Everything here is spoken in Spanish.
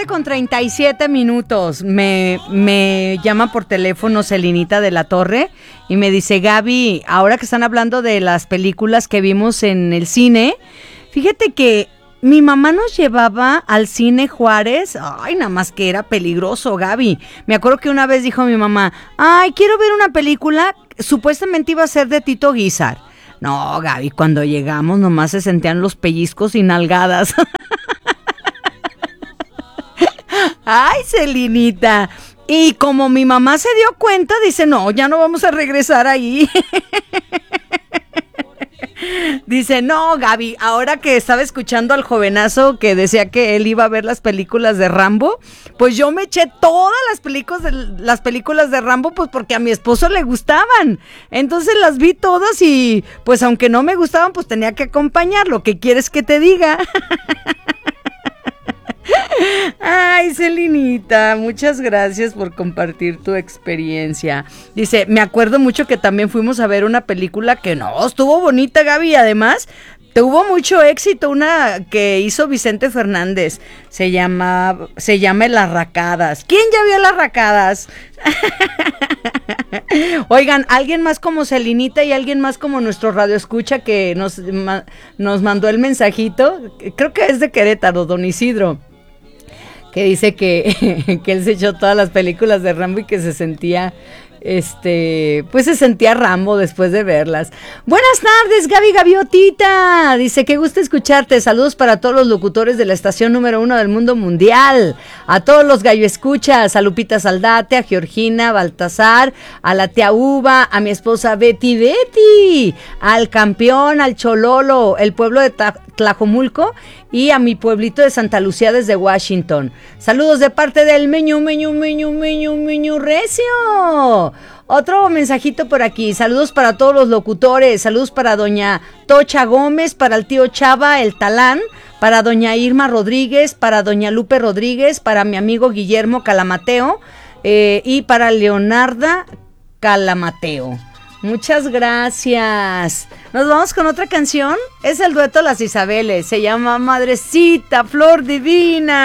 7:37. Me llama por teléfono Celinita de la Torre y me dice: Gaby, ahora que están hablando de las películas que vimos en el cine, fíjate que mi mamá nos llevaba al cine Juárez. Ay, nada más que era peligroso, Gaby. Me acuerdo que una vez dijo mi mamá: ay, quiero ver una película, supuestamente iba a ser de Tito Guizar. No, Gaby, cuando llegamos nomás se sentían los pellizcos y nalgadas. Ay, Celinita. Y como mi mamá se dio cuenta, dice: no, ya no vamos a regresar ahí. Dice: no, Gaby, ahora que estaba escuchando al jovenazo que decía que él iba a ver las películas de Rambo, pues yo me eché todas las películas de Rambo, pues porque a mi esposo le gustaban. Entonces las vi todas y pues aunque no me gustaban, pues tenía que acompañarlo. ¿Qué quieres que te diga? Ay, Celinita, muchas gracias por compartir tu experiencia. Dice: me acuerdo mucho que también fuimos a ver una película que no, estuvo bonita, Gaby, además tuvo mucho éxito, una que hizo Vicente Fernández, se llama Las Racadas. ¿Quién ya vio Las Racadas? Oigan, alguien más como Celinita y alguien más como nuestro radioescucha que nos mandó el mensajito, creo que es de Querétaro, don Isidro, que dice que él se echó todas las películas de Rambo y que se sentía, pues se sentía Rambo después de verlas. Buenas tardes, Gaby Gaviotita. Dice: qué gusto escucharte. Saludos para todos los locutores de la estación número 1 del mundo mundial. A todos los gallo escuchas, a Lupita Saldate, a Georgina Baltasar, a la tía Uva, a mi esposa Betty, al campeón, al Chololo, el pueblo de Tlajomulco y a mi pueblito de Santa Lucía desde Washington. Saludos de parte del Meño Recio. Otro mensajito por aquí: saludos para todos los locutores, saludos para doña Tocha Gómez, para el tío Chava, el Talán, para doña Irma Rodríguez, para doña Lupe Rodríguez, para mi amigo Guillermo Calamateo y para Leonarda Calamateo. Muchas gracias. Nos vamos con otra canción. Es el dueto Las Isabeles. Se llama Madrecita Flor Divina.